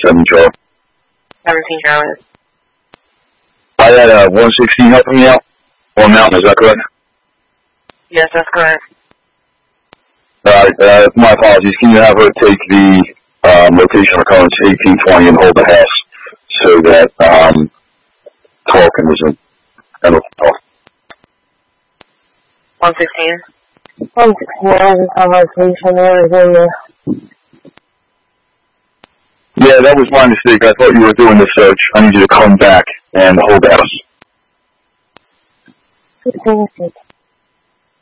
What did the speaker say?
17 Charlie. 17 Charlie. I had 116 helping me out on Mountain, is that correct? Yes, that's correct. Alright, my apologies. Can you have her take the location of occurrence 1820 and hold the house so that 12 can resume? 116. 116, location, Arizona. Yeah, that was my mistake. I thought you were doing the search. I need you to come back and hold the house. 16.